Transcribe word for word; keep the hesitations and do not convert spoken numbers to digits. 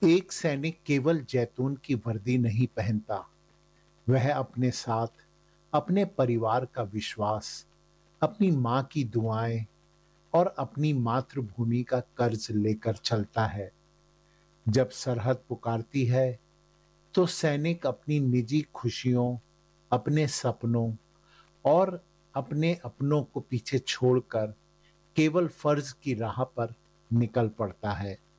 एक सैनिक केवल जैतून की वर्दी नहीं पहनता, वह अपने साथ अपने परिवार का विश्वास, अपनी माँ की दुआएं और अपनी मातृभूमि का कर्ज लेकर चलता है। जब सरहद पुकारती है, तो सैनिक अपनी निजी खुशियों, अपने सपनों और अपने अपनों को पीछे छोड़कर केवल फर्ज की राह पर निकल पड़ता है।